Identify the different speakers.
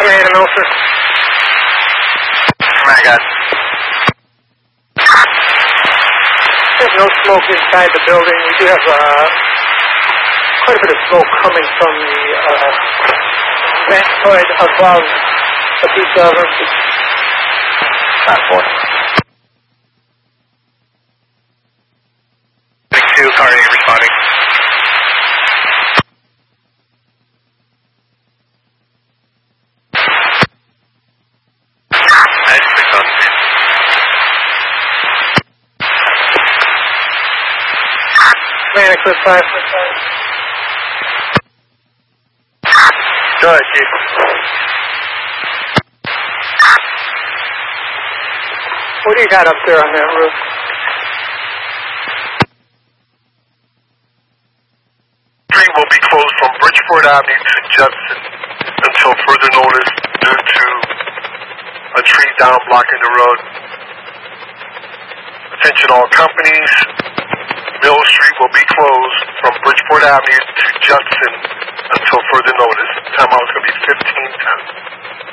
Speaker 1: Estimated an ulcer.
Speaker 2: I got.
Speaker 1: There's no smoke inside the building. We do have quite a bit of smoke coming from the ventioid above the pizza oven.
Speaker 2: Not for. 2, Carnegie responding.
Speaker 1: Man, Eclipse 5.
Speaker 2: Go ahead, Chief.
Speaker 1: What do you got up there on that roof?
Speaker 3: Street will be closed from Bridgeport Avenue to Judson until further notice due to a tree down blocking the road. Attention all companies. Mill Street will be closed from Bridgeport Avenue to Judson until further notice. Timeout is going to be 15:10.